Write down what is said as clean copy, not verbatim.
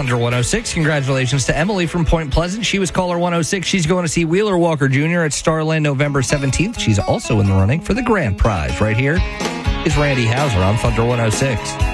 Thunder 106. Congratulations to Emily from Point Pleasant. She was caller 106. She's going to see Wheeler Walker Jr. at Starland November 17th. She's also in the running for the grand prize. Right here is Randy Hauser on Thunder 106.